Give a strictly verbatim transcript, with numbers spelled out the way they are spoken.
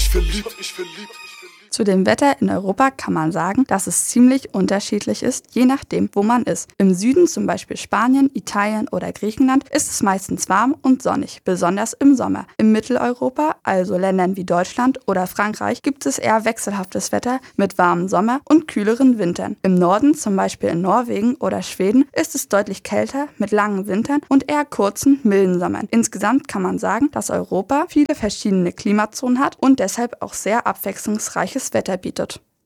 Zu dem Wetter in Europa kann man sagen, dass es ziemlich unterschiedlich ist, je nachdem, wo man ist. Im Süden, zum Beispiel Spanien, Italien oder Griechenland, ist es meistens warm und sonnig, besonders im Sommer. In Mitteleuropa, also Ländern wie Deutschland oder Frankreich, gibt es eher wechselhaftes Wetter mit warmem Sommer und kühleren Wintern. Im Norden, zum Beispiel in Norwegen oder Schweden, ist es deutlich kälter mit langen Wintern und eher kurzen, milden Sommern. Insgesamt kann man sagen, dass Europa viele verschiedene Klimazonen hat und deshalb auch sehr abwechslungsreiches Wetter bietet.